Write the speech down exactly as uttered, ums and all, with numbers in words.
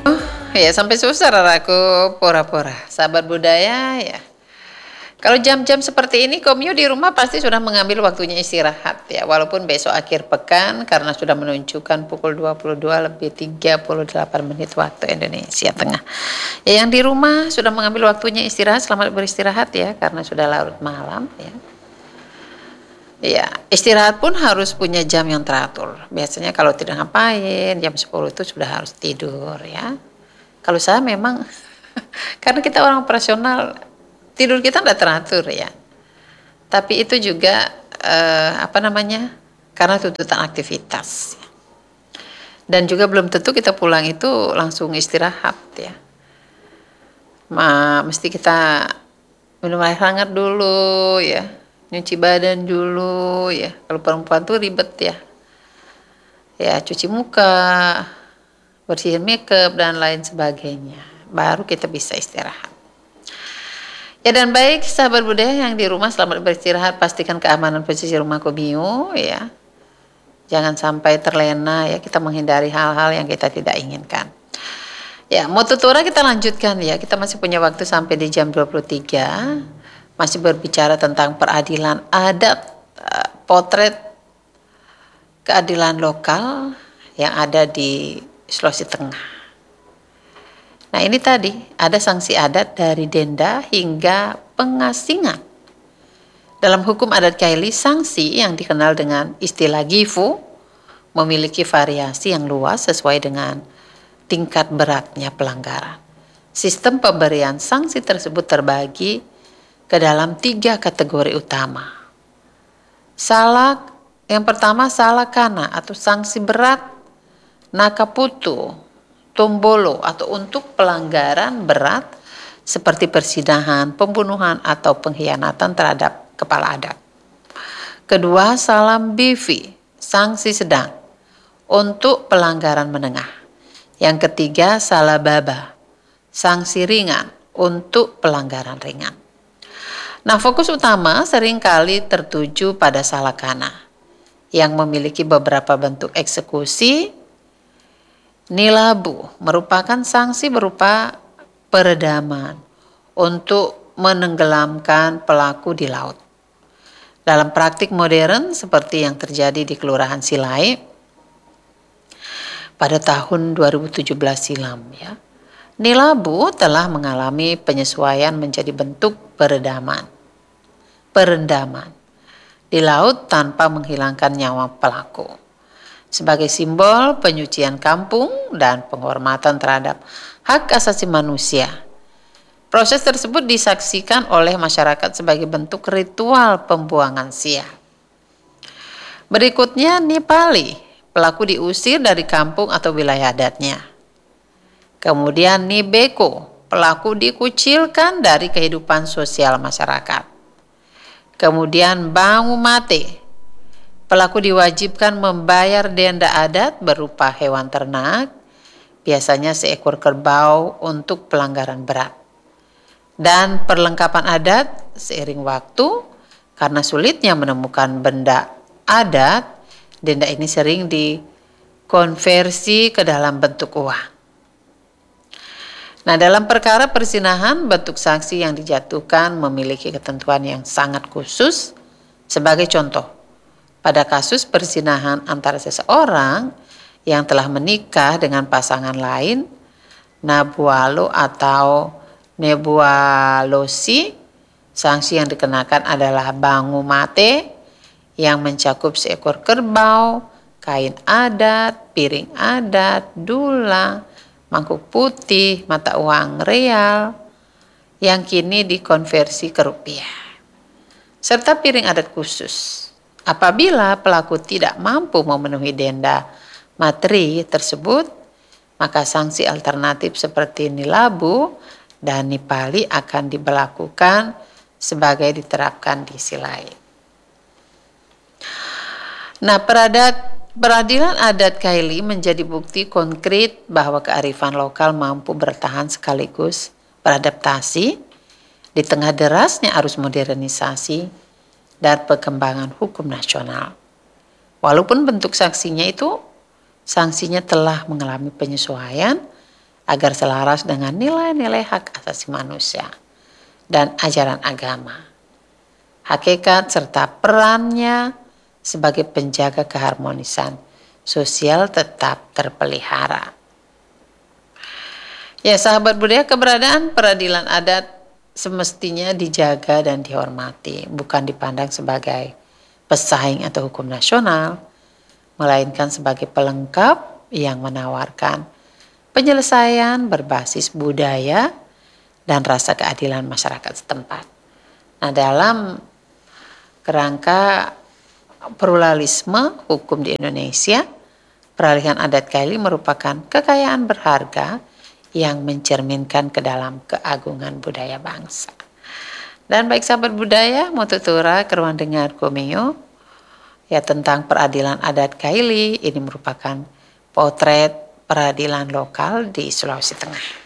Ya sampai susah aku pora-pora. Sahabat budaya ya. Kalau jam-jam seperti ini Komyu di rumah pasti sudah mengambil waktunya istirahat ya. Walaupun besok akhir pekan karena sudah menunjukkan pukul dua puluh dua lebih tiga puluh delapan menit waktu Indonesia Tengah. Ya yang di rumah sudah mengambil waktunya istirahat, selamat beristirahat ya karena sudah larut malam ya. Ya, istirahat pun harus punya jam yang teratur. Biasanya kalau tidak ngapain, jam sepuluh itu sudah harus tidur ya. Kalau saya memang karena kita orang operasional, tidur kita tidak teratur ya. Tapi itu juga eh, apa namanya? Karena tuntutan aktivitas. Dan juga belum tentu kita pulang itu langsung istirahat ya. Ma, mesti kita minum air hangat dulu ya, nyuci badan dulu ya. Kalau perempuan tuh ribet ya. Ya, cuci muka, bersihin makeup dan lain sebagainya. Baru kita bisa istirahat. Ya dan baik sahabat budaya yang di rumah selamat beristirahat, pastikan keamanan posisi rumah Komyu ya. Jangan sampai terlena ya, kita menghindari hal-hal yang kita tidak inginkan. Ya, mau tutura kita lanjutkan ya. Kita masih punya waktu sampai di jam dua puluh tiga. Masih berbicara tentang peradilan adat, potret keadilan lokal yang ada di Sulawesi Tengah. Nah ini tadi ada sanksi adat dari denda hingga pengasingan. Dalam hukum adat Kaili, sanksi yang dikenal dengan istilah gifu memiliki variasi yang luas sesuai dengan tingkat beratnya pelanggaran. Sistem pemberian sanksi tersebut terbagi ke dalam tiga kategori utama. Salah, yang pertama salah kana atau sanksi berat, nakaputu, tombolo atau untuk pelanggaran berat seperti persinahan, pembunuhan atau pengkhianatan terhadap kepala adat. Kedua, salam bivi, sanksi sedang untuk pelanggaran menengah. Yang ketiga, salah baba, sanksi ringan untuk pelanggaran ringan. Nah, fokus utama seringkali tertuju pada salah kana yang memiliki beberapa bentuk eksekusi. Nilabu merupakan sanksi berupa peredaman untuk menenggelamkan pelaku di laut. Dalam praktik modern seperti yang terjadi di Kelurahan Silai pada tahun dua ribu tujuh belas silam ya. Nilabu telah mengalami penyesuaian menjadi bentuk peredaman. Perendaman di laut tanpa menghilangkan nyawa pelaku. Sebagai simbol penyucian kampung dan penghormatan terhadap hak asasi manusia. Proses tersebut disaksikan oleh masyarakat sebagai bentuk ritual pembuangan sia. Berikutnya nipali. Pelaku diusir dari kampung atau wilayah adatnya. Kemudian nibeko, pelaku dikucilkan dari kehidupan sosial masyarakat. Kemudian bangu mate, pelaku diwajibkan membayar denda adat berupa hewan ternak, biasanya seekor kerbau untuk pelanggaran berat. Dan perlengkapan adat seiring waktu, karena sulitnya menemukan benda adat, denda ini sering dikonversi ke dalam bentuk uang. Nah, dalam perkara persinahan, bentuk sanksi yang dijatuhkan memiliki ketentuan yang sangat khusus. Sebagai contoh, pada kasus persinahan antara seseorang yang telah menikah dengan pasangan lain, nabualo atau nebualosi, sanksi yang dikenakan adalah bangu mate, yang mencakup seekor kerbau, kain adat, piring adat, dulang, mangkuk putih, mata uang real, yang kini dikonversi ke rupiah, serta piring adat khusus. Apabila pelaku tidak mampu memenuhi denda materi tersebut, maka sanksi alternatif seperti nilabu dan nipali akan diberlakukan sebagai diterapkan di Silai. Nah, peradat, peradilan adat Kaili menjadi bukti konkret bahwa kearifan lokal mampu bertahan sekaligus beradaptasi di tengah derasnya arus modernisasi dan perkembangan hukum nasional. Walaupun bentuk sanksinya itu, sanksinya telah mengalami penyesuaian agar selaras dengan nilai-nilai hak asasi manusia dan ajaran agama. Hakikat serta perannya sebagai penjaga keharmonisan sosial tetap terpelihara. Ya sahabat budaya, keberadaan peradilan adat semestinya dijaga dan dihormati, bukan dipandang sebagai pesaing atau hukum nasional, melainkan sebagai pelengkap yang menawarkan penyelesaian berbasis budaya dan rasa keadilan masyarakat setempat. Nah, dalam kerangka pluralisme hukum di Indonesia, peralihan adat Kaili merupakan kekayaan berharga yang mencerminkan ke dalam keagungan budaya bangsa. Dan baik sahabat budaya, mau tutura ke ruang dengar Komeo, ya tentang peradilan adat Kaili, ini merupakan potret peradilan lokal di Sulawesi Tengah.